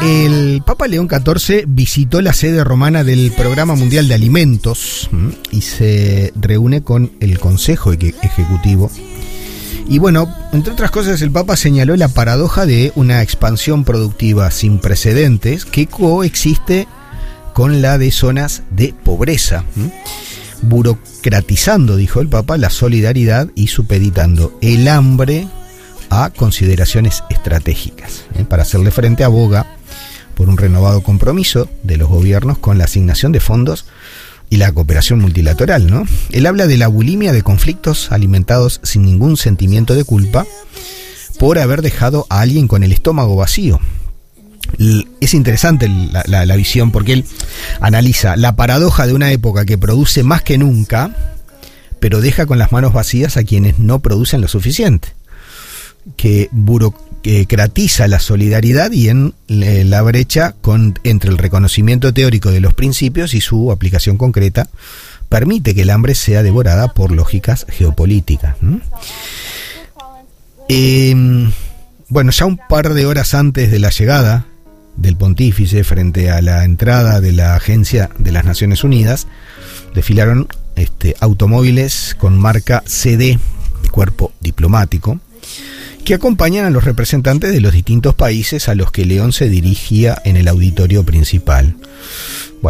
El Papa León XIV visitó la sede romana del Programa Mundial de Alimentos y se reúne con el Consejo Ejecutivo. Y bueno, entre otras cosas, el Papa señaló la paradoja de una expansión productiva sin precedentes que coexiste con la de zonas de pobreza, burocratizando, dijo el Papa, la solidaridad y supeditando el hambre a consideraciones estratégicas. Para hacerle frente, aboga por un renovado compromiso de los gobiernos con la asignación de fondos y la cooperación multilateral, ¿no? Él habla de la bulimia de conflictos alimentados sin ningún sentimiento de culpa por haber dejado a alguien con el estómago vacío. Es interesante la visión, porque él analiza la paradoja de una época que produce más que nunca, pero deja con las manos vacías a quienes no producen lo suficiente, que burocratiza la solidaridad y en la brecha entre el reconocimiento teórico de los principios y su aplicación concreta permite que el hambre sea devorada por lógicas geopolíticas. Bueno, ya un par de horas antes de la llegada del pontífice frente a la entrada de la Agencia de las Naciones Unidas, desfilaron automóviles con marca CD, cuerpo diplomático, que acompañan a los representantes de los distintos países a los que León se dirigía en el auditorio principal.